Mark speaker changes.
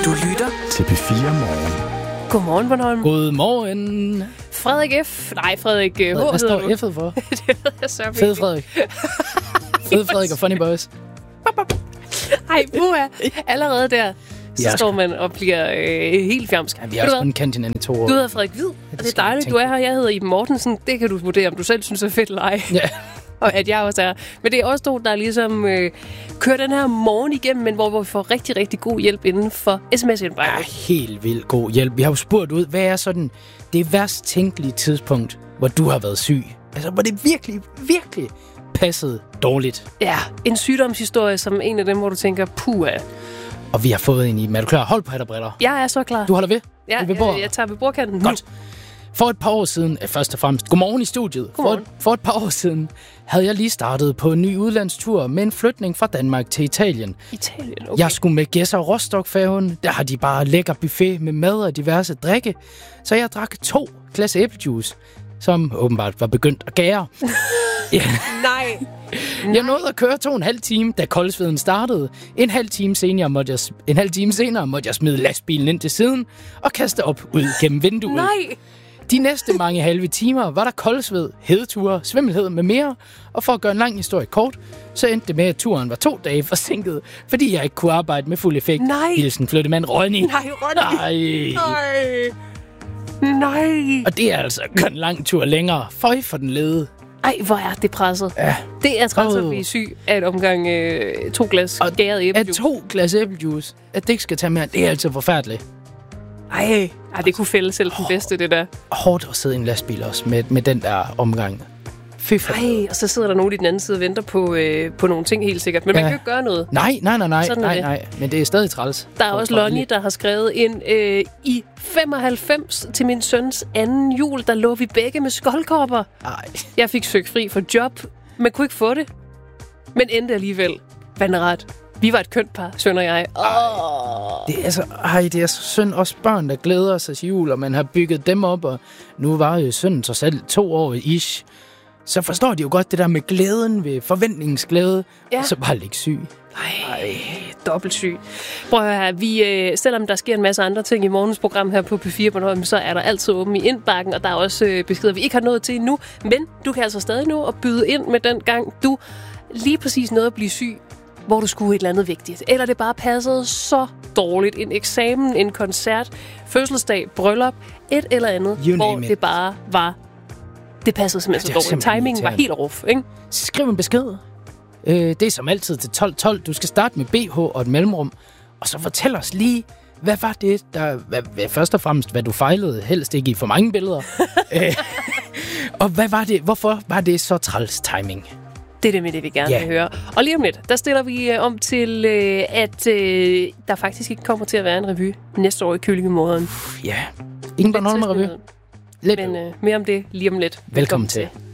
Speaker 1: Du lytter
Speaker 2: til P4 Morgen.
Speaker 1: Godmorgen, Bornholm.
Speaker 3: Godmorgen.
Speaker 1: Frederik F. Nej, Frederik H.
Speaker 3: Hvad står F'et for?
Speaker 1: Det ved jeg så
Speaker 3: Fed Frederik. Fed Frederik og Funny Boys.
Speaker 1: Ej, buha. Allerede der, så
Speaker 3: Ja,
Speaker 1: står man og bliver helt fjamsk.
Speaker 3: Ja, vi har også kun kendt hinanden i 2 år.
Speaker 1: Du hedder Frederik Hvid, og det er dejligt, du er her. Jeg hedder Iben Mortensen. Det kan du vurdere, om du selv synes er fedt eller ej.
Speaker 3: Ja.
Speaker 1: Og at jeg også er. Men det er også to, der ligesom kører den her morgen igennem, men hvor vi får rigtig, rigtig god hjælp inden for sms-indbakken.
Speaker 3: Ja, helt vildt god hjælp. Vi har jo spurgt ud, hvad er sådan det værst tænkelige tidspunkt, hvor du har været syg? Altså, hvor det virkelig, virkelig passede dårligt.
Speaker 1: Ja, en sygdomshistorie som en af dem, hvor du tænker, puha.
Speaker 3: Og vi har fået en i. Er du klar? Hold på hat og briller.
Speaker 1: Jeg er så klar.
Speaker 3: Du holder ved?
Speaker 1: Ja,
Speaker 3: Ved bordet?
Speaker 1: jeg tager ved bordkanten.
Speaker 3: Godt. For et par år siden, først og fremmest, godmorgen i studiet.
Speaker 1: Godmorgen.
Speaker 3: For et par år siden havde jeg lige startet på en ny udlandstur med en flytning fra Danmark til Italien.
Speaker 1: Italien, okay.
Speaker 3: Jeg skulle med Gedser Rostock-færgen. Der har de bare lækker buffet med mad og diverse drikke. Så jeg drak 2 glas æblejuice, som åbenbart var begyndt at gære. Ja.
Speaker 1: Nej.
Speaker 3: Jeg nåede at køre 2,5 timer, da koldsveden startede. En halv time senere måtte jeg smide lastbilen ind til siden og kaste op ud gennem vinduet.
Speaker 1: Nej.
Speaker 3: De næste mange halve timer var der koldsved, hedeture, svimmelhed med mere. Og for at gøre en lang historie kort, så endte det med, at turen var 2 dage forsinket, fordi jeg ikke kunne arbejde med fuld effekt.
Speaker 1: Nej.
Speaker 3: Hilsen flyttemand Ronny.
Speaker 1: Nej, Ronny. Nej.
Speaker 3: Og det er altså en lang tur længere. Føj for den lede.
Speaker 1: Ej, hvor er det presset.
Speaker 3: Ja.
Speaker 1: Det er træt at blive syg af et omgang 2 glas gæret
Speaker 3: At
Speaker 1: æblejuice.
Speaker 3: 2 glas æblejuice, at det ikke skal tage mere, det er altså forfærdeligt.
Speaker 1: Ej, det kunne fælde selv den bedste, det der.
Speaker 3: Hårdt at sidde i en lastbil også med den der omgang. Fy for.
Speaker 1: Ej, og så sidder der nogen i den anden side og venter på nogle ting helt sikkert. Men man kan jo ikke gøre noget.
Speaker 3: Nej.
Speaker 1: Sådan er det.
Speaker 3: Nej. Men det er stadig træls.
Speaker 1: Der er også Lonnie, der har skrevet ind i 95 til min søns anden jul, der lå vi begge med skoldkopper.
Speaker 3: Ej.
Speaker 1: Jeg fik søgt fri for job, men kunne ikke få det. Men endte alligevel. Vandret. Vi var et kønt par, søn og jeg.
Speaker 3: Det er så synd. Også børn, der glæder sig til jul, og man har bygget dem op, og nu var jo sønnen så selv 2 år ish. Så forstår de jo godt det der med glæden ved forventningsglæde,
Speaker 1: Ja.
Speaker 3: og så bare ligge syg.
Speaker 1: Ej, dobbelt syg. Prøv at høre, vi, selvom der sker en masse andre ting i morgens program her på P4 Bornholm, så er der altid åben i indbakken, og der er også beskeder, vi ikke har nået til endnu. Men du kan altså stadig nå at byde ind med den gang, du lige præcis nåede at blive syg, hvor du skulle et eller andet vigtigt. Eller det bare passede så dårligt. En eksamen, en koncert, fødselsdag, bryllup, et eller andet, hvor det bare var... Det passede simpelthen så dårligt. Timingen var helt ruf, ikke?
Speaker 3: Skriv en besked. Det er som altid til 12.12. Du skal starte med BH og et mellemrum. Og så fortæl os lige, hvad var det, først og fremmest, hvad du fejlede, helst ikke i for mange billeder. Og hvad var det, hvorfor var det så træls timing?
Speaker 1: Det er det med det, vi gerne vil høre. Og lige om lidt, der stiller vi om til, at der faktisk ikke kommer til at være en revy næste år i Kyllingemåden.
Speaker 3: Ja, ingen Bornholm revy.
Speaker 1: Men mere om det lige om lidt.
Speaker 3: Velkommen til.